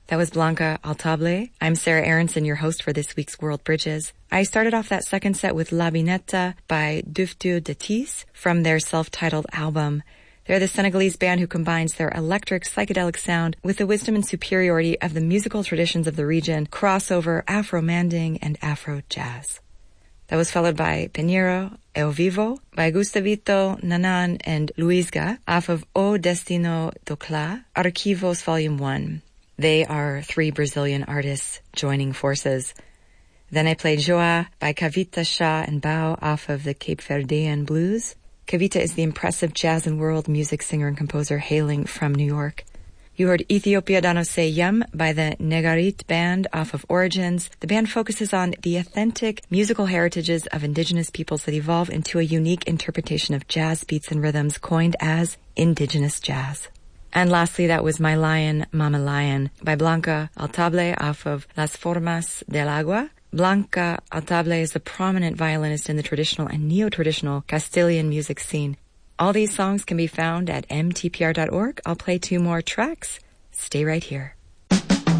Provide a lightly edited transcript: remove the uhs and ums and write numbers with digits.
That was Blanca Altable. I'm Sarah Aronson, your host for this week's World Bridges. I started off that second set with La Binetta by Duftu Detis from their self-titled album. They're the Senegalese band who combines their electric psychedelic sound with the wisdom and superiority of the musical traditions of the region, crossover Afro-manding and Afro-jazz. That was followed by Pinheiro, Eu Vivo, by Gustavito, Nanan, and Luisga, off of O Destino do Clá, Arquivos Volume 1. They are three Brazilian artists joining forces. Then I played Joa by Kavita Shah and Bao off of the Cape Verdean Blues. Kavita is the impressive jazz and world music singer and composer hailing from New York. You heard Ethiopia Dano Se Yem by the Negarit Band off of Origins. The band focuses on the authentic musical heritages of indigenous peoples that evolve into a unique interpretation of jazz beats and rhythms coined as indigenous jazz. And lastly, that was My Lion, Mama Lion by Blanca Altable off of Las Formas del Agua. Blanca Altable is a prominent violinist in the traditional and neo-traditional Castilian music scene. All these songs can be found at mtpr.org. I'll play two more tracks. Stay right here.